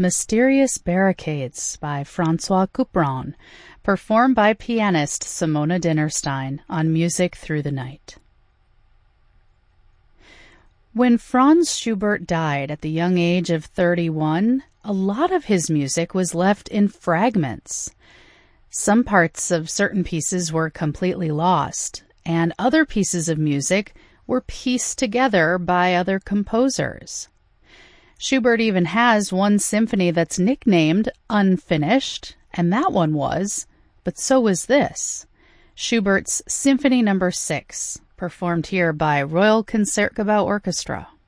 Mysterious Barricades by Francois Couperin, performed by pianist Simona Dinnerstein on Music Through the Night. When Franz Schubert died at the young age of 31, a lot of his music was left in fragments. Some parts of certain pieces were completely lost, and other pieces of music were pieced together by other composers. Schubert even has one symphony that's nicknamed Unfinished, and that one was, but so was this, Schubert's Symphony No. 6, performed here by Royal Concertgebouw Orchestra.